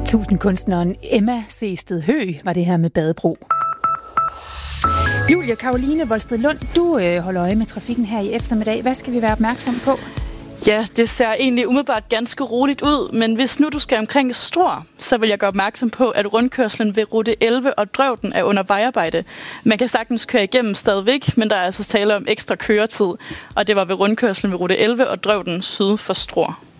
Tusindkunstneren Emma Sehsted Høegh var det her med Badebro. Julia Karoline Volsted Lund, du holder øje med trafikken her i eftermiddag. Hvad skal vi være opmærksom på? Ja, det ser egentlig umiddelbart ganske roligt ud, men hvis nu du skal omkring Struer, så vil jeg gøre opmærksom på, at rundkørslen ved rute 11 og Drøvden er under vejarbejde. Man kan sagtens køre igennem stadigvæk, men der er altså tale om ekstra køretid, og det var ved rundkørslen ved rute 11 og Drøvden syd for Struer.